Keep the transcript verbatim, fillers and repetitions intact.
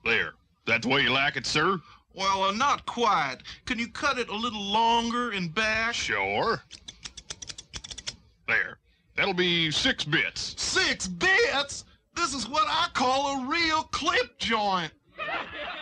There. That the way you like it, sir? Well, uh, not quite. Can you cut it a little longer and back? Sure. There. That'll be six bits. Six bits? This is what I call a real clip joint.